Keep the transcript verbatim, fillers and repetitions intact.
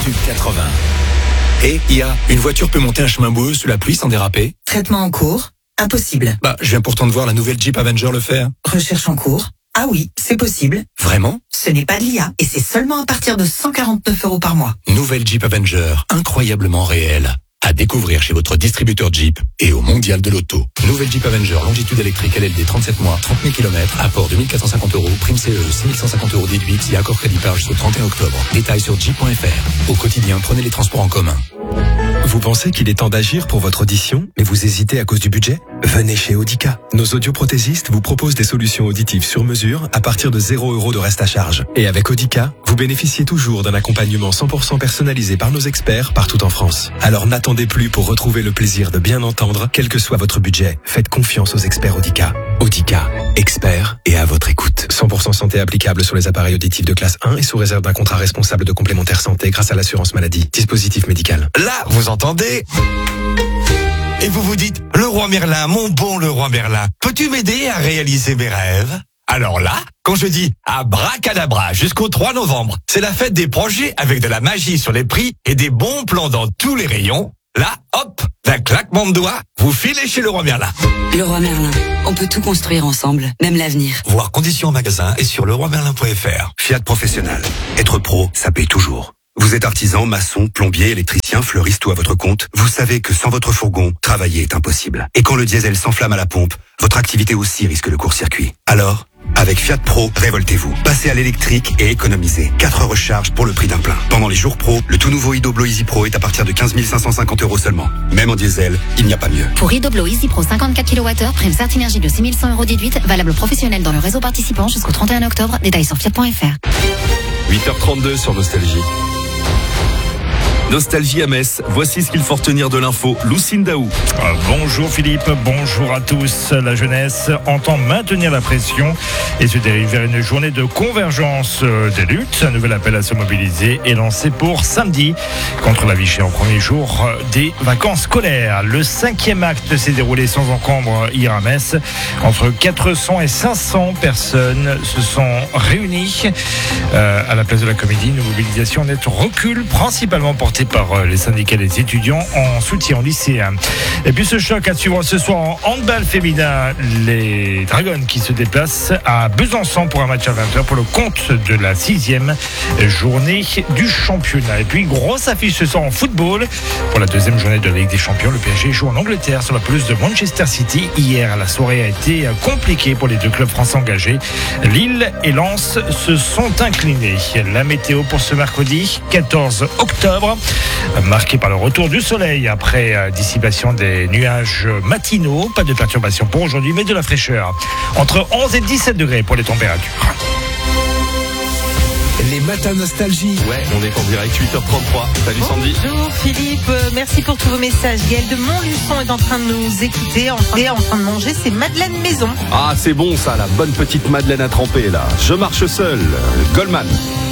Tube quatre-vingts. Et I A, une voiture peut monter un chemin boueux sous la pluie sans déraper? Traitement en cours? Impossible. Bah, je viens pourtant de voir la nouvelle Jeep Avenger le faire. Recherche en cours? Ah oui, c'est possible. Vraiment? Ce n'est pas de l'I A et c'est seulement à partir de cent quarante-neuf euros par mois. Nouvelle Jeep Avenger, incroyablement réelle. À découvrir chez votre distributeur Jeep et au Mondial de l'Auto. Nouvelle Jeep Avenger, longitude électrique L L D trente-sept mois, trente mille kilomètres, apport deux mille quatre cent cinquante euros, prime C E, six mille cent cinquante euros déduits et accord crédit par jusqu'au trente et un octobre. Détails sur jeep point F R. Au quotidien, prenez les transports en commun. Vous pensez qu'il est temps d'agir pour votre audition, mais vous hésitez à cause du budget? Venez chez Audica. Nos audioprothésistes vous proposent des solutions auditives sur mesure à partir de zéro euros de reste à charge. Et avec Audica, vous bénéficiez toujours d'un accompagnement cent pour cent personnalisé par nos experts partout en France. Alors n'attendez plus pour retrouver le plaisir de bien entendre, quel que soit votre budget. Faites confiance aux experts Audica. Audica, experts et à votre écoute. cent pour cent santé applicable sur les appareils auditifs de classe un et sous réserve d'un contrat responsable de complémentaire santé grâce à l'assurance maladie. Dispositif médical. Là, vous entendez? Et vous vous dites, le roi Merlin, mon bon le roi Merlin, peux-tu m'aider à réaliser mes rêves? Alors là, quand je dis abracadabra jusqu'au trois novembre, c'est la fête des projets avec de la magie sur les prix et des bons plans dans tous les rayons. Là, hop, d'un claquement de doigts, vous filez chez le roi Merlin. Le roi Merlin, on peut tout construire ensemble, même l'avenir. Voir conditions en magasin et sur leroy merlin point F R. Fiat Professionnel. Être pro, ça paye toujours. Vous êtes artisan, maçon, plombier, électricien, fleuriste ou à votre compte, vous savez que sans votre fourgon, travailler est impossible. Et quand le diesel s'enflamme à la pompe, votre activité aussi risque le court-circuit. Alors, avec Fiat Pro, révoltez-vous. Passez à l'électrique et économisez. quatre recharges pour le prix d'un plein. Pendant les jours pro, le tout nouveau Idoblo Easy Pro est à partir de quinze mille cinq cent cinquante euros seulement. Même en diesel, il n'y a pas mieux. Pour Idoblo Easy Pro cinquante-quatre kilowattheures, prime Certinergie de six mille cent euros déduite, valable professionnel dans le réseau participant jusqu'au trente et un octobre. Détails sur fiat point F R. huit heures trente-deux sur Nostalgie. Nostalgie à Metz, voici ce qu'il faut retenir de l'info. Lucine Daou. Euh, bonjour Philippe, bonjour à tous. La jeunesse entend maintenir la pression et se dirige vers une journée de convergence des luttes. Un nouvel appel à se mobiliser est lancé pour samedi contre la Vichy en premier jour des vacances scolaires. Le cinquième acte s'est déroulé sans encombre hier à Metz. Entre quatre cents et cinq cents personnes se sont réunies euh, à la place de la Comédie. Une mobilisation nette recul, principalement portée par les syndicats des étudiants en soutien aux lycéens. Et puis ce choc à suivre ce soir en handball féminin, les Dragons qui se déplacent à Besançon pour un match à vingt heures pour le compte de la sixième journée du championnat. Et puis grosse affiche ce soir en football pour la deuxième journée de la Ligue des Champions. Le P S G joue en Angleterre sur la pelouse de Manchester City. Hier, la soirée a été compliquée pour les deux clubs français engagés. Lille et Lens se sont inclinés. La météo pour ce mercredi quatorze octobre, marqué par le retour du soleil après dissipation des nuages matinaux. Pas de perturbation pour aujourd'hui, mais de la fraîcheur. Entre onze et dix-sept degrés pour les températures. Les matins nostalgie. Ouais, on est en direct, huit heures trente-trois. Salut Sandy. Bonjour Philippe, merci pour tous vos messages. Gaël de Montluçon est en train de nous écouter, en train, en train de manger ses madeleines maison. Ah, c'est bon ça, la bonne petite madeleine à tremper là. Je marche seul. Goldman.